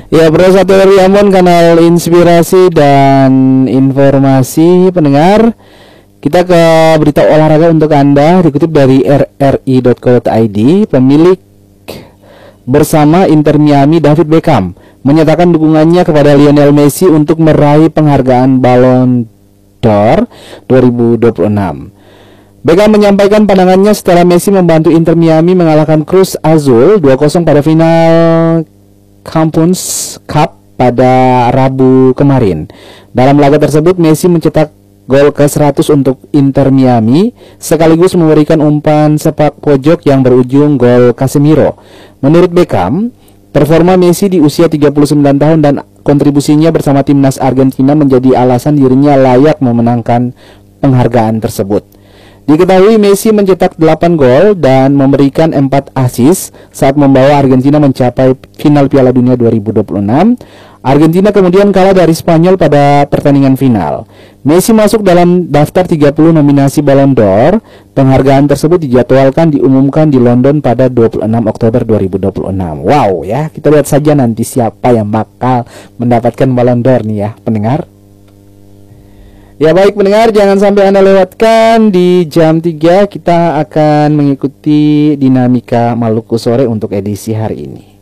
Ya, Bro Satu Riamon, kanal inspirasi dan informasi pendengar. Kita ke berita olahraga untuk Anda, dikutip dari rri.co.id. Pemilik bersama Inter Miami David Beckham menyatakan dukungannya kepada Lionel Messi untuk meraih penghargaan Ballon d'Or 2026. Beckham menyampaikan pandangannya setelah Messi membantu Inter Miami mengalahkan Cruz Azul 2-0 pada final Champions Cup pada Rabu kemarin. Dalam laga tersebut, Messi mencetak gol ke-100 untuk Inter Miami, sekaligus memberikan umpan sepak pojok yang berujung gol Casemiro. Menurut Beckham, performa Messi di usia 39 tahun dan kontribusinya bersama timnas Argentina menjadi alasan dirinya layak memenangkan penghargaan tersebut. Diketahui Messi mencetak 8 gol dan memberikan 4 assist saat membawa Argentina mencapai final Piala Dunia 2026. Argentina kemudian kalah dari Spanyol pada pertandingan final. Messi masuk dalam daftar 30 nominasi Ballon d'Or. Penghargaan tersebut dijadwalkan diumumkan di London pada 26 Oktober 2026. Wow ya, kita lihat saja nanti siapa yang bakal mendapatkan Ballon d'Or nih ya, pendengar. Ya baik pendengar, jangan sampai Anda lewatkan di jam 3 kita akan mengikuti dinamika Maluku Sore untuk edisi hari ini.